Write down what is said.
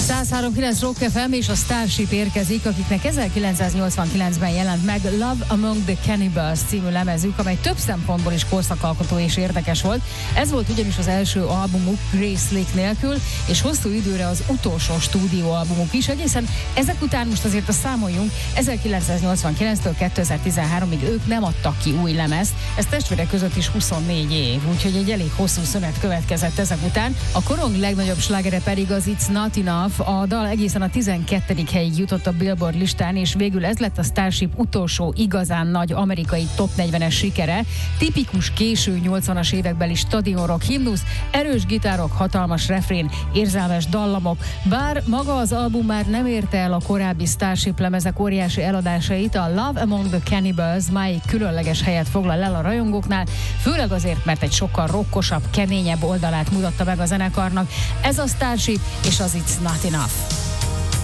103.9 Rock FM és a Starship érkezik, akiknek 1989-ben jelent meg Love Among the Cannibals című lemezük, amely több szempontból is korszakalkotó és érdekes volt. Ez volt ugyanis az első albumuk Grace Slick nélkül, és hosszú időre az utolsó stúdióalbumuk is. Egészen ezek után most azért számoljunk, 1989-től 2013-ig ők nem adtak ki új lemezt, ez testvérek között is 24 év, úgyhogy egy elég hosszú szünet következett ezek után. A korong legnagyobb slágere pedig az It's Not Enough. A dal egészen a 12. helyig jutott a Billboard listán, és végül ez lett a Starship utolsó igazán nagy amerikai top 40-es sikere. Tipikus késő 80-as évekbeli stadionrock himnusz, erős gitárok, hatalmas refrén, érzelmes dallamok. Bár maga az album már nem érte el a korábbi Starship lemezek óriási eladásait, a Love Among the Cannibals máig különleges helyet foglal el a rajongóknál, főleg azért, mert egy sokkal rockosabb, keményebb oldalát mutatta meg a zenekarnak. Ez a Starship és az It's Not Enough.